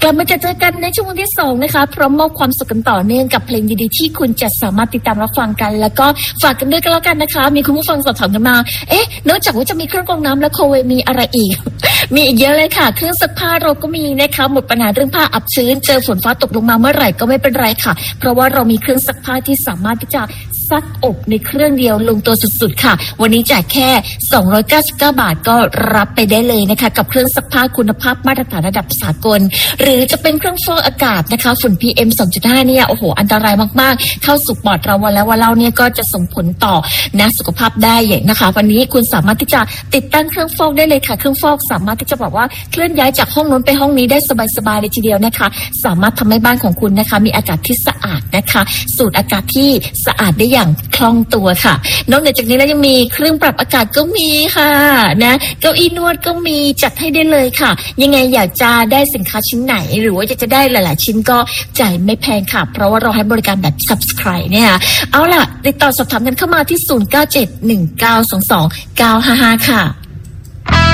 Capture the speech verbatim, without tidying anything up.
ลับมาเจอกันในช่วงที่สองนะคะพร้อมมอบความสุขกันต่อเนื่องกับเพลงดีๆที่คุณจะสามารถติดตามรับฟังกันแล้วก็ฝากกันด้วยกันแล้วกันนะคะมีคุณผู้ฟังสอบถามกันมาเอ๊ะนอกจากว่าจะมีเครื่องกรองน้ำและโคเวมีอะไรอีก มีอีกเยอะเลยค่ะเครื่องซักผ้าเราก็มีนะคะหมดปัญหาเรื่องผ้าอับชื้นเจอฝนฟ้าตกลงมาเมื่อไหร่ก็ไม่เป็นไรค่ะเพราะว่าเรามีเครื่องซักผ้าที่สามารถที่จะซักอบในเครื่องเดียวลงตัวสุดๆค่ะวันนี้จ่ายแค่สองร้อยเก้าสิบเก้าบาทก็รับไปได้เลยนะคะกับเครื่องซักผ้าคุณภาพมาตรฐานระดับสากลหรือจะเป็นเครื่องฟอกอากาศนะคะฝุ่น พี เอ็ม สองจุดห้า เนี่ยโอ้โหอันตรายมากๆเข้าสู่ปอดเราวันแล้ววันเล่าเนี่ยก็จะส่งผลต่อนะสุขภาพได้อย่างนะคะวันนี้คุณสามารถที่จะติดตั้งเครื่องฟอกได้เลยค่ะเครื่องฟอกสามารถที่จะบอกว่าเคลื่อนย้ายจากห้องโน้นไปห้องนี้ได้สบายๆเลยทีเดียวนะคะสามารถทำให้บ้านของคุณนะคะมีอากาศที่สะอาดนะคะสูดอากาศที่สะอาดได้อย่างคล่องตัวค่ะนอกจากนี้แล้วยังมีเครื่องปรับอากาศก็มีค่ะนะเก้าอี้นวดก็มีจัดให้ได้เลยค่ะยังไงอยากจะได้สินค้าชิ้นไหนหรือว่าจะจะได้หลายๆชิ้นก็จ่ายไม่แพงค่ะเพราะว่าเราให้บริการแบบ Subscribe เนี่ยเอาล่ะติดต่อสอบถามกันเข้ามาที่ศูนย์ เก้า เจ็ด หนึ่ง เก้า สอง สอง เก้า ห้า ห้าค่ะ